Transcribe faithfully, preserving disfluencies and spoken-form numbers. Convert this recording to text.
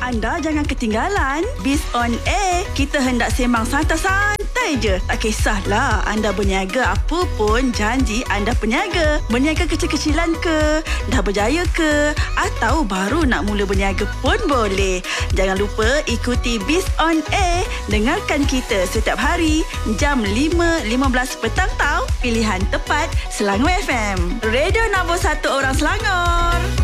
Anda jangan ketinggalan Biz on Air. Kita hendak sembang santai-santai je. Tak kisahlah anda berniaga apa pun, janji anda peniaga. Berniaga kecil-kecilan ke, dah berjaya ke, atau baru nak mula berniaga pun boleh. Jangan lupa ikuti Biz on Air. Dengarkan kita setiap hari jam lima lima belas petang tau. Pilihan tepat Selangor F M. Radio nombor satu orang Selangor.